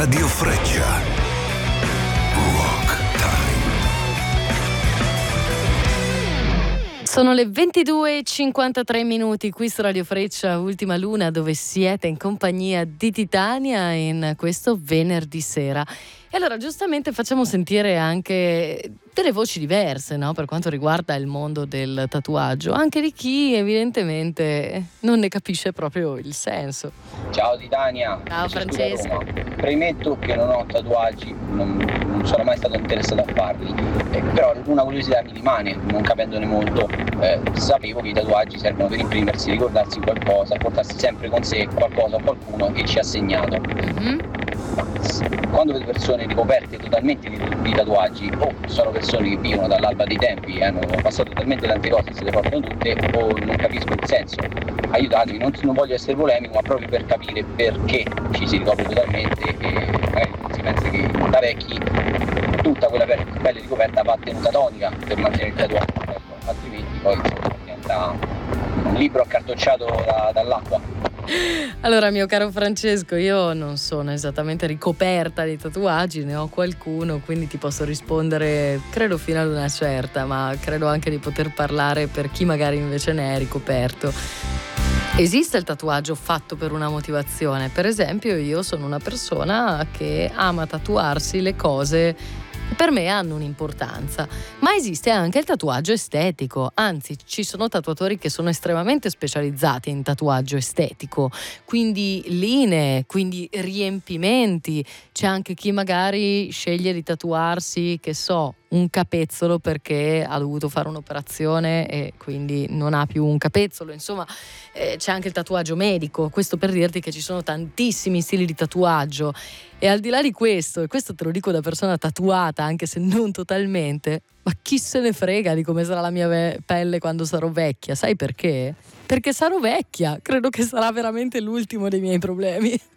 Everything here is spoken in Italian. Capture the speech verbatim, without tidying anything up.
Radio Freccia. Rock Time. Sono le ventidue e cinquantatré minuti qui su Radio Freccia, Ultima Luna, dove siete in compagnia di Titania in questo venerdì sera. E allora giustamente facciamo sentire anche delle voci diverse, no? Per quanto riguarda il mondo del tatuaggio, anche di chi evidentemente non ne capisce proprio il senso. Ciao Titania. Ciao Francesco. Premetto che non ho tatuaggi, non, non sono mai stato interessato a farli, eh, però una curiosità mi rimane, non capendone molto. Eh, sapevo che i tatuaggi servono per imprimersi, ricordarsi qualcosa, portarsi sempre con sé qualcosa o qualcuno che ci ha segnato. Mm-hmm. Quando vedo persone ricoperte totalmente di, di tatuaggi, o sono persone che vivono dall'alba dei tempi e hanno passato talmente tante cose e se le portano tutte, o non capisco il senso. Aiutatemi, non, non voglio essere polemico, ma proprio per capire perché ci si ricopre totalmente e magari si pensa che da vecchi tutta quella pelle ricoperta va tenuta tonica per mantenere il tatuaggio, ecco, altrimenti poi diventa un libro accartocciato da, dall'acqua. Allora, mio caro Francesco, io non sono esattamente ricoperta di tatuaggi, ne ho qualcuno, quindi ti posso rispondere credo fino ad una certa, ma credo anche di poter parlare per chi magari invece ne è ricoperto. Esiste il tatuaggio fatto per una motivazione. Per esempio, io sono una persona che ama tatuarsi le cose che per me hanno un'importanza, ma esiste anche il tatuaggio estetico, anzi ci sono tatuatori che sono estremamente specializzati in tatuaggio estetico, quindi linee, quindi riempimenti. C'è anche chi magari sceglie di tatuarsi, che so, un capezzolo perché ha dovuto fare un'operazione e quindi non ha più un capezzolo. Insomma, eh, c'è anche il tatuaggio medico, questo per dirti che ci sono tantissimi stili di tatuaggio. E al di là di questo, e questo te lo dico da persona tatuata, anche se non totalmente, ma chi se ne frega di come sarà la mia ve- pelle quando sarò vecchia? Sai perché? Perché sarò vecchia, credo che sarà veramente l'ultimo dei miei problemi.